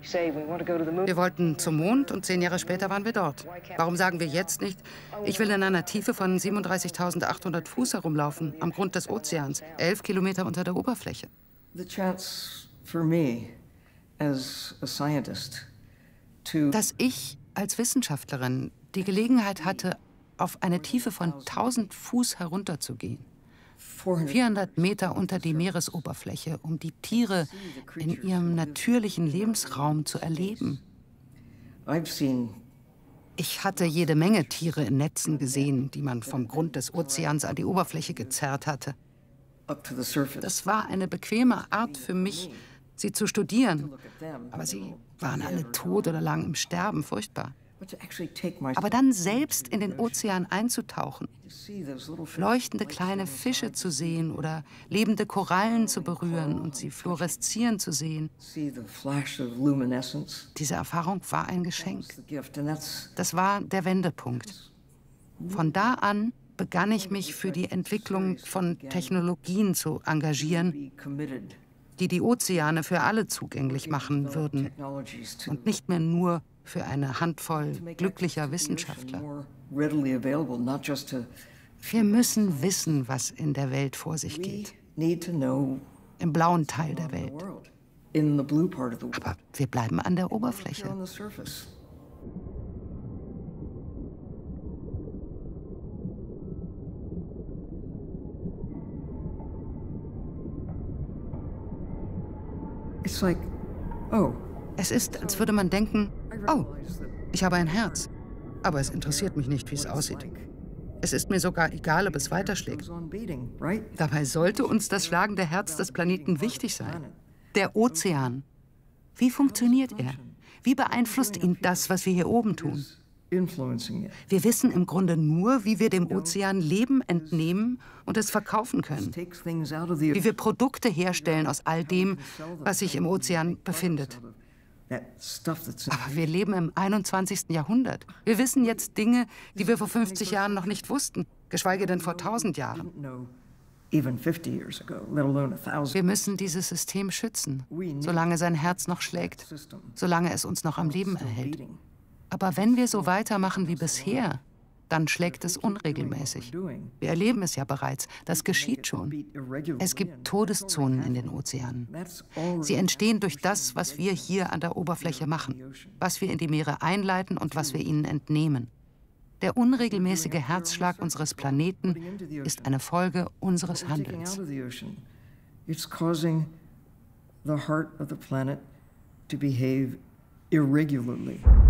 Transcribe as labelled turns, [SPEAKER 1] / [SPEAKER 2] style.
[SPEAKER 1] Wir wollten zum Mond und 10 Jahre später waren wir dort. Warum sagen wir jetzt nicht, ich will in einer Tiefe von 37.800 Fuß herumlaufen, am Grund des Ozeans, 11 Kilometer unter der Oberfläche? Dass ich als Wissenschaftlerin die Gelegenheit hatte, auf eine Tiefe von 1000 Fuß herunterzugehen, 400 Meter unter die Meeresoberfläche, um die Tiere in ihrem natürlichen Lebensraum zu erleben. Ich hatte jede Menge Tiere in Netzen gesehen, die man vom Grund des Ozeans an die Oberfläche gezerrt hatte. Das war eine bequeme Art für mich, sie zu studieren. Aber sie waren alle tot oder lagen im Sterben, furchtbar. Aber dann selbst in den Ozean einzutauchen, leuchtende kleine Fische zu sehen oder lebende Korallen zu berühren und sie fluoreszieren zu sehen. Diese Erfahrung war ein Geschenk. Das war der Wendepunkt. Von da an begann ich mich für die Entwicklung von Technologien zu engagieren, die die Ozeane für alle zugänglich machen würden und nicht mehr nur für eine Handvoll glücklicher Wissenschaftler. Wir müssen wissen, was in der Welt vor sich geht. Im blauen Teil der Welt. Aber wir bleiben an der Oberfläche. Es ist, als würde man denken, oh, ich habe ein Herz, aber es interessiert mich nicht, wie es aussieht. Es ist mir sogar egal, ob es weiterschlägt. Dabei sollte uns das schlagende Herz des Planeten wichtig sein. Der Ozean. Wie funktioniert er? Wie beeinflusst ihn das, was wir hier oben tun? Wir wissen im Grunde nur, wie wir dem Ozean Leben entnehmen und es verkaufen können. Wie wir Produkte herstellen aus all dem, was sich im Ozean befindet. Aber wir leben im 21. Jahrhundert. Wir wissen jetzt Dinge, die wir vor 50 Jahren noch nicht wussten, geschweige denn vor 1000 Jahren. Wir müssen dieses System schützen, solange sein Herz noch schlägt, solange es uns noch am Leben erhält. Aber wenn wir so weitermachen wie bisher, dann schlägt es unregelmäßig. Wir erleben es ja bereits. Das geschieht schon. Es gibt Todeszonen in den Ozeanen. Sie entstehen durch das, was wir hier an der Oberfläche machen, was wir in die Meere einleiten und was wir ihnen entnehmen. Der unregelmäßige Herzschlag unseres Planeten ist eine Folge unseres Handelns.
[SPEAKER 2] It's causing the heart of the planet to behave irregularly.